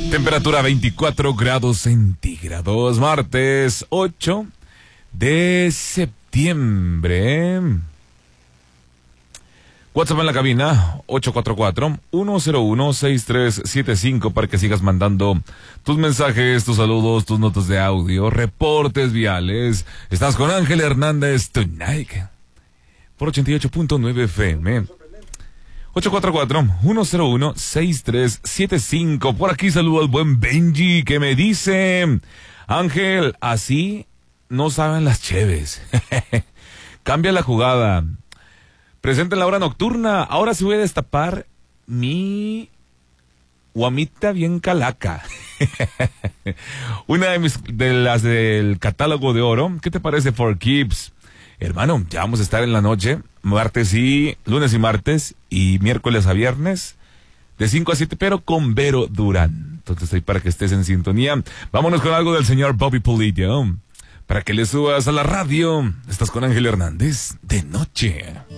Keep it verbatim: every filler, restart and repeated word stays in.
Temperatura veinticuatro grados centígrados, martes ocho de septiembre. WhatsApp en la cabina, ocho cuatro cuatro, uno cero uno, seis tres siete cinco, para que sigas mandando tus mensajes, tus saludos, tus notas de audio, reportes viales. Estás con Ángel Hernández Tonight por ochenta y ocho punto nueve F M. ocho cuatro cuatro, uno cero uno, seis tres siete cinco. Por aquí saludo al buen Benji, que me dice: Ángel, así no saben las cheves. Cambia la jugada. Presente en la hora nocturna. Ahora sí voy a destapar mi guamita bien calaca. Una de mis, de las del catálogo de oro. ¿Qué te parece, For Keeps? Hermano, ya vamos a estar en la noche, martes y lunes y martes, y miércoles a viernes, de cinco a siete, pero con Vero Durán. Entonces ahí para que estés en sintonía. Vámonos con algo del señor Bobby Pulido, para que le subas a la radio. Estás con Ángel Hernández de noche.